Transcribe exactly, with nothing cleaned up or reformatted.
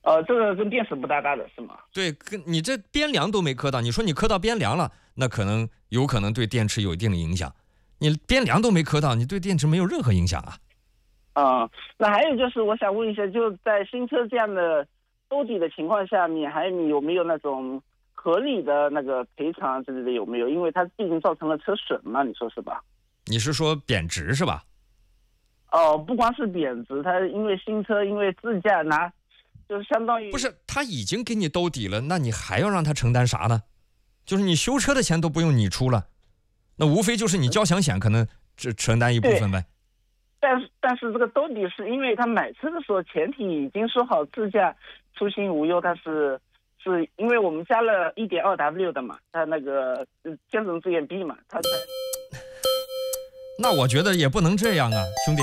呃，这个跟电池不搭嘎的是吗？ 对，跟你这边梁都没磕到，你说你磕到边梁了，那可能有可能对电池有一定的影响。你边梁都没磕到，你对电池没有任何影响啊。 嗯，那还有就是我想问一下，就在新车这样的兜底的情况下面，还有你有没有那种合理的那个赔偿之类的有没有？因为它毕竟造成了车损嘛，你说是吧？ 你是说贬值是吧？ 哦，不光是贬值，它因为新车因为自驾拿，就是相当于不是，他已经给你兜底了，那你还要让他承担啥呢？就是你修车的钱都不用你出了，那无非就是你交强险可能只承担一部分呗。 但是但是这个兜底是因为他买车的时候前提已经说好自驾出行无忧，它是是因为我们加了 一点二 W 的嘛，它那个天人资源 B 嘛，它才。 那我觉得也不能这样啊，兄弟。